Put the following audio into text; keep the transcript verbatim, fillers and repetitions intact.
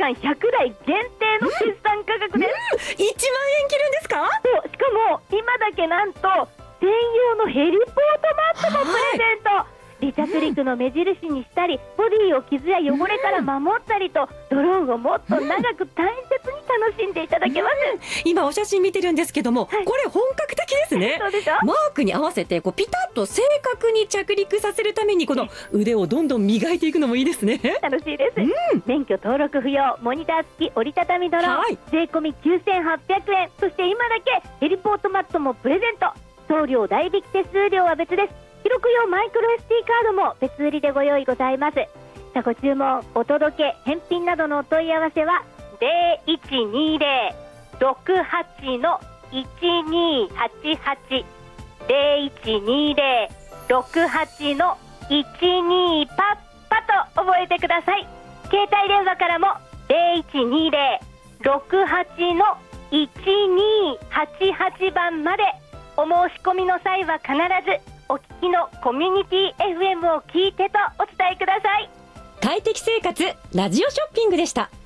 間ひゃくだい限定の決算価格です、 うんうん、いちまんえん切るんですか？ そう、しかも今だけなんと専用のヘリポートマットもプレゼント、はい、離着陸の目印にしたり、ボディを傷や汚れから守ったりと、ドローンをもっと長く大切に楽しんでいただけます、 うん、今お写真見てるんですけども、はい、これ本格的ですね。 そうでしょ。 マークに合わせてこうピタッと正確に着陸させるためにこの腕をどんどん磨いていくのもいいですね。 楽しいです、うん、免許登録不要、モニター付き折りたたみドローン、はい、税込みきゅうせんはっぴゃくえん、そして今だけヘリポートマットもプレゼント。送料代引き手数料は別です。記録用マイクロ エスディー カードも別売りでご用意ございます。さあ、ご注文、お届け、返品などのお問い合わせはゼロいちにゼロ ろくはち のいちにはちはち ゼロいちにゼロ ろくはち のいちにパッパと覚えてください。携帯電話からもゼロいちにゼロ ろくはち のいちにはちはちばんまでお申し込みの際は必ずお聞きのコミュニティ エフエム を聞いてとお伝えください。 快適生活ラジオショッピングでした。